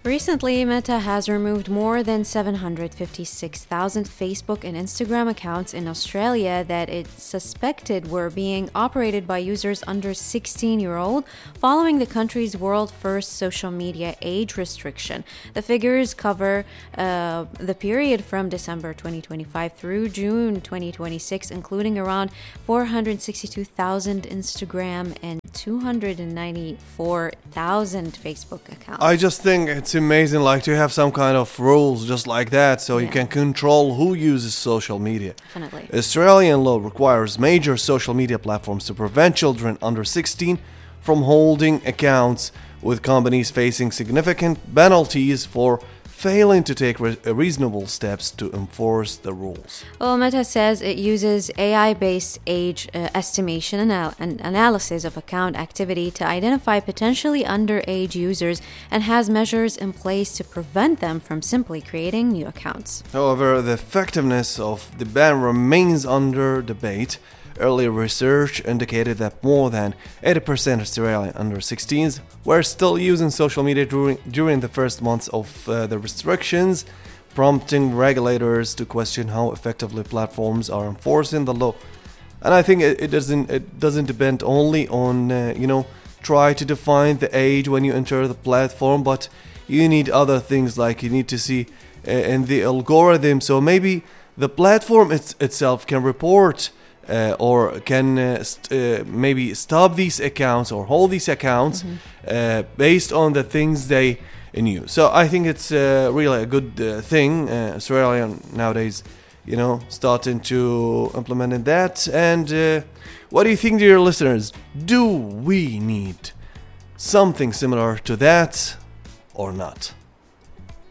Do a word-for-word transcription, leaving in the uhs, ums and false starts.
Recently, Meta has removed more than seven hundred fifty-six thousand Facebook and Instagram accounts in Australia that it suspected were being operated by users under sixteen-year-old, following the country's world-first social media age restriction. The figures cover uh, the period from December twenty twenty-five through June twenty twenty-six, including around four hundred sixty-two thousand Instagram and two hundred ninety-four thousand Facebook accounts. I just think it's amazing, like, to have some kind of rules just like that, so yeah. you can control who uses social media. Definitely. Australian law requires major social media platforms to prevent children under sixteen from holding accounts, with companies facing significant penalties for failing to take re- reasonable steps to enforce the rules. Well, Meta says it uses A I-based age uh, estimation anal- and analysis of account activity to identify potentially underage users and has measures in place to prevent them from simply creating new accounts. However, the effectiveness of the ban remains under debate. Earlier research indicated that more than eighty percent of Australian under sixteens were still using social media during, during the first months of uh, the restrictions, prompting regulators to question how effectively platforms are enforcing the law. And I think it, it doesn't it doesn't depend only on uh, you know try to define the age when you enter the platform, but you need other things, like you need to see uh, in the algorithm. So maybe the platform it's, itself can report Uh, or can uh, st- uh, maybe stop these accounts or hold these accounts mm-hmm. uh, based on the things they knew. So I think it's uh, really a good uh, thing. Uh, Australia nowadays, you know, starting to implement that. And uh, what do you think, dear listeners? Do we need something similar to that or not?